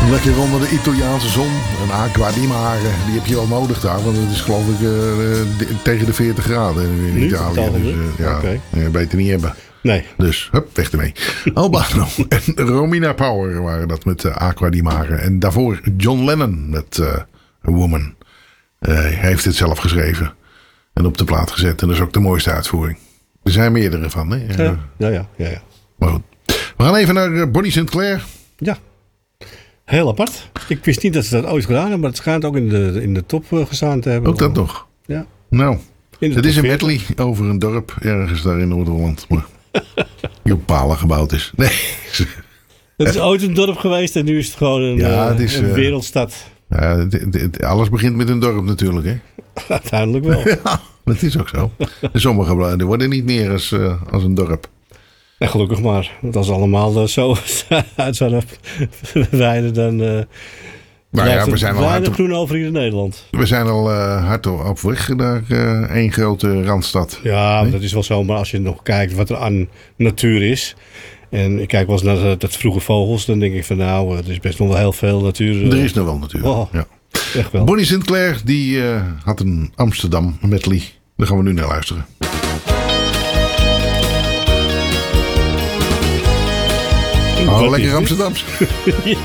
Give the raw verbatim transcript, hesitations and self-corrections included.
Lekker onder de Italiaanse zon. Een aqua di mare, die heb je wel nodig daar. Want het is geloof ik uh, de, tegen de veertig graden in nu, Italië. Dus, uh, ja, okay. uh, beter niet hebben. Nee. Dus, hup, weg ermee. Albano en Romina Power waren dat met uh, Aqua di Mare. En daarvoor John Lennon met uh, A Woman. Uh, hij heeft het zelf geschreven. En op de plaat gezet. En dat is ook de mooiste uitvoering. Er zijn meerdere van, hè? Ja, ja, ja. ja, ja. Maar goed. We gaan even naar uh, Bonnie Sinclair. Ja. Heel apart. Ik wist niet dat ze dat ooit gedaan hebben. Maar het schijnt ook in de, in de top uh, gestaan te hebben. Ook dat nog? Ja. Nou, het is een veertig. medley over een dorp ergens daar in Noord-Holland. Maar die op palen gebouwd is. Nee. Het is ooit een dorp geweest en nu is het gewoon een, ja, uh, het is, een uh, wereldstad. Ja, het, het, het, alles begint met een dorp natuurlijk, hè? Uiteindelijk wel. Ja, dat is ook zo. En sommige bladen worden niet meer als, uh, als een dorp. Ja, gelukkig maar. Want als allemaal uh, zo uit zouden wijden, dan uh, Nou ja, we zijn al hard op, groen over hier in Nederland. we zijn al uh, hard op weg naar uh, één grote randstad. Ja, nee? dat is wel zo. Maar als je nog kijkt wat er aan natuur is. En ik kijk wel eens naar dat, dat vroege vogels. Dan denk ik van nou, er is best nog wel heel veel natuur. Uh, er is nog wel natuurlijk. Oh, ja. Echt wel. Bonnie Sinclair, die uh, had een Amsterdam medley. Daar gaan we nu naar luisteren. Oh, lekker Amsterdams.